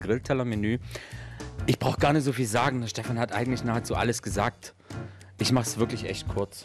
Grilltellermenü. Ich brauche gar nicht so viel sagen. Der Stefan hat eigentlich nahezu alles gesagt. Ich mache es wirklich echt kurz.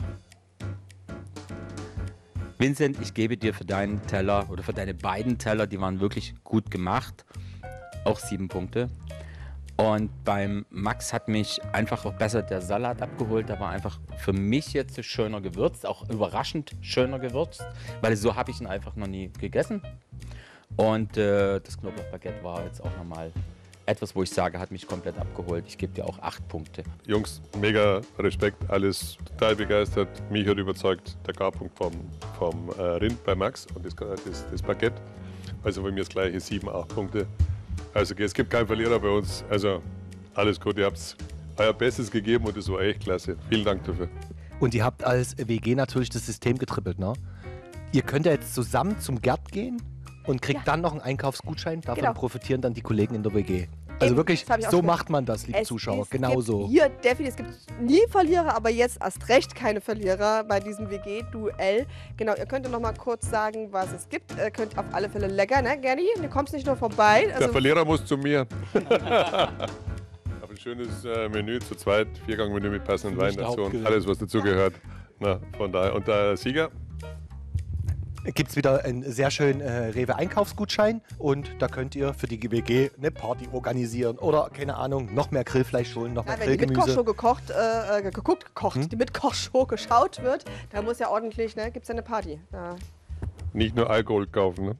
Vincent, ich gebe dir für deinen Teller oder für deine beiden Teller, die waren wirklich gut gemacht, auch 7 Punkte. Und beim Max hat mich einfach auch besser der Salat abgeholt. Der war einfach für mich jetzt schöner gewürzt, auch überraschend schöner gewürzt, weil so habe ich ihn einfach noch nie gegessen. Und das Knoblauchbaguette war jetzt auch nochmal etwas, wo ich sage, hat mich komplett abgeholt. Ich gebe dir auch 8 Punkte. Jungs, mega Respekt, alles total begeistert. Mich hat überzeugt der Garpunkt vom Rind bei Max und das Baguette. Also bei mir das gleiche, 7, 8 Punkte. Also es gibt keinen Verlierer bei uns. Also alles gut, ihr habt euer Bestes gegeben und das war echt klasse. Vielen Dank dafür. Und ihr habt als WG natürlich das System getrippelt, ne? Ihr könnt ja jetzt zusammen zum Gerd gehen und kriegt dann noch einen Einkaufsgutschein. Davon profitieren dann die Kollegen in der WG. Also wirklich, so macht man das, liebe Zuschauer, genau so. Hier definitiv, es gibt nie Verlierer, aber jetzt erst recht keine Verlierer bei diesem WG-Duell. Genau, ihr könnt noch mal kurz sagen, was es gibt. Ihr könnt auf alle Fälle lecker, ne, Gerdi? Du kommst nicht nur vorbei. Der Verlierer muss zu mir. Ich habe ein schönes Menü zu zweit, 4-Gang-Menü mit passenden Wein dazu und alles, was dazu gehört. Na, von daher. Und der Sieger? Gibt es wieder einen sehr schönen Rewe-Einkaufsgutschein und da könnt ihr für die WG eine Party organisieren oder, keine Ahnung, noch mehr Grillfleisch holen, noch mehr Grillgemüse. Wenn die Mitkochshow die Mitkochshow geschaut wird, da muss ja ordentlich, ne, gibt es ja eine Party. Ja. Nicht nur Alkohol kaufen, ne?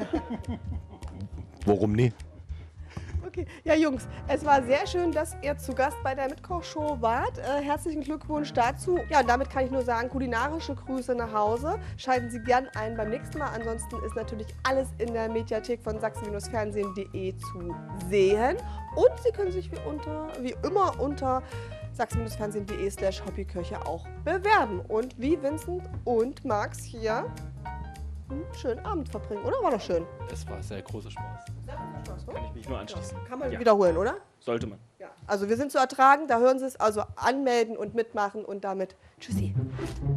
Warum nie? Okay. Ja, Jungs, es war sehr schön, dass ihr zu Gast bei der Mitkochshow wart. Herzlichen Glückwunsch dazu. Ja, und damit kann ich nur sagen, kulinarische Grüße nach Hause. Schalten Sie gern ein beim nächsten Mal. Ansonsten ist natürlich alles in der Mediathek von sachsen-fernsehen.de zu sehen. Und Sie können sich wie immer unter sachsen-fernsehen.de/hobbyköche auch bewerben. Und wie Vincent und Max hier einen schönen Abend verbringen, oder? War doch schön. Es war sehr großer Spaß. Kann ich mich nur anschließen. Kann man wiederholen, oder? Sollte man. Ja. Also wir sind zu ertragen, da hören Sie es. Also anmelden und mitmachen und damit tschüssi.